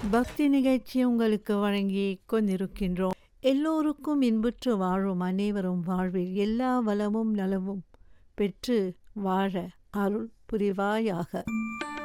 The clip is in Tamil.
பக்தி நிகழ்ச்சி உங்களுக்கு வழங்கி கொண்டிருக்கின்றோம். எல்லோருக்கும் இன்புற்று வாழும் அனைவரும் வாழ்வில் எல்லா வளமும் நலமும் பெற்று வாழ அருள் புரிவாயாக.